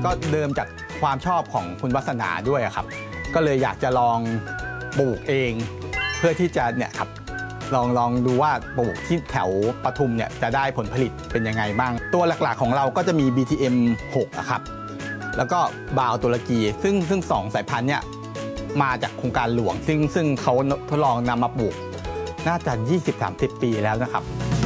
ก็เดิมจากความชอบของคุณวัฒนาด้วยครับก็เลยอยากจะลองปลูกเองเพื่อที่จะเนี่ยครับลองดูว่าปลูกที่แถวปทุมเนี่ยจะได้ผลผลิตเป็นยังไงบ้างตัวหลักๆของเราก็จะมี BTM 6ครับแล้วก็บาวตุรกีซึ่ง2 สายพันธุ์เนี่ยมาจากโครงการหลวงซึ่งเขาทดลองนำมาปลูกน่าจะ 20-30 ปีแล้วนะครับ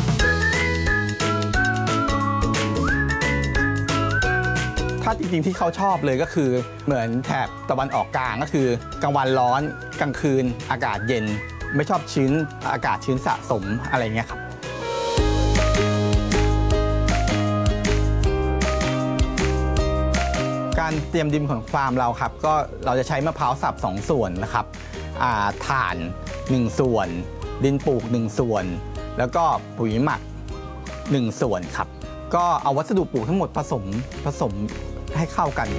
ถ้าจริงๆที่เขาชอบเลยก็คือเหมือนแถบตะวันออกกลางก็คือกลางวันร้อนกลางคืนอากาศเย็นไม่ชอบชื้นอากาศชื้นสะสมอะไรเงี้ยครับการเตรียมดินของฟาร์มเราครับก็เราจะใช้มะพร้าวสับ2 ส่วนนะครับถ่าน1 ส่วนดินปลูก1 ส่วนแล้วก็ปุ๋ยหมัก1 ส่วนครับก็เอาวัสดุปลูกทั้งหมดผสมให้เข้ากัน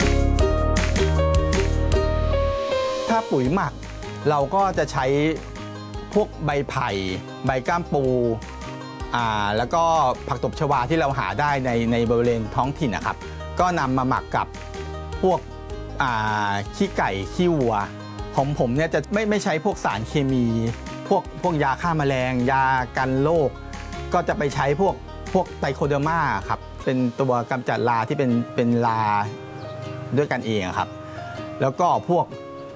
ถ้าปุ๋ยหมักเราก็จะใช้พวกใบไผ่ใบก้ามปูแล้วก็ผักตบชวาที่เราหาได้ในบริเวณท้องถิ่นนะครับก็นำมาหมักกับพวกขี้ไก่ขี้วัวของผมเนี่ยจะไม่ใช้พวกสารเคมีพวกยาฆ่าแมลงยากันโรคก็จะไปใช้พวกไตรโคเดอร์มาครับเป็นตัวกำจัดราที่เป็นราด้วยกันเองครับแล้วก็พวก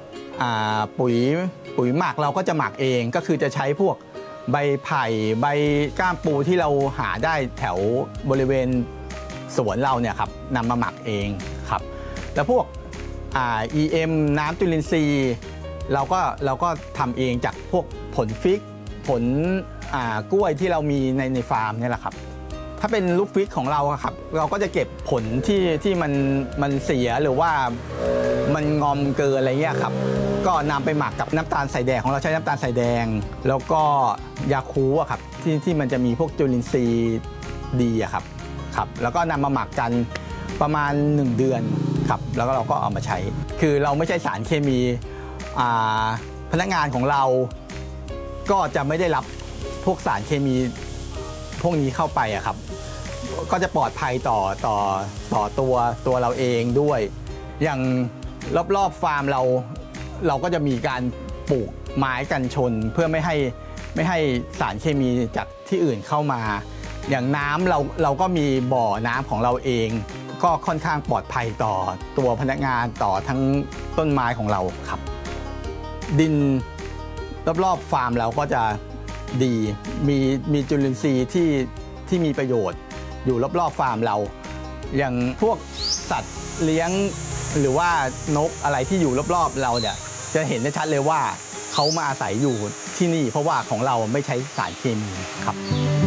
ปุ๋ยหมักเราก็จะหมักเองก็คือจะใช้พวกใบไผ่ใบก้ามปูที่เราหาได้แถวบริเวณสวนเราเนี่ยครับนำมาหมักเองครับแล้วพวกEM น้ำจุลินทรีย์เราก็ทำเองจากพวกผลฟิกผลกล้วยที่เรามีในฟาร์มเนี่ยแหละครับถ้าเป็นลูกฟิกของเราครับเราก็จะเก็บผลที่มันเสียหรือว่ามันงอมเกินอะไรเงี้ยครับก็นำไปหมักกับน้ำตาลใส่แดงของเราใช้น้ำตาลใส่แดงแล้วก็ยาคูครับที่มันจะมีพวกจุลินทรีย์ดีครับแล้วก็นำมาหมักกันประมาณ1 เดือนครับแล้วก็เราก็เอามาใช้คือเราไม่ใช่สารเคมีพนักงานของเราก็จะไม่ได้รับพวกสารเคมีพวกนี้เข้าไปครับก็จะปลอดภัยต่อตัวเราเองด้วยอย่างรอบๆฟาร์มเราก็จะมีการปลูกไม้กันชนเพื่อไม่ให้สารเคมีจากที่อื่นเข้ามาอย่างน้ำเราก็มีบ่อน้ำของเราเองก็ค่อนข้างปลอดภัยต่อตัวพนักงานต่อทั้งต้นไม้ของเราครับดินรอบๆฟาร์มเราก็จะดีมีจุลินทรีย์ที่มีประโยชน์อยู่รอบๆฟาร์มเราอย่างพวกสัตว์เลี้ยงหรือว่านกอะไรที่อยู่รอบๆเราเนี่ยจะเห็นได้ชัดเลยว่าเขามาอาศัยอยู่ที่นี่เพราะว่าของเราไม่ใช้สารเคมีครับ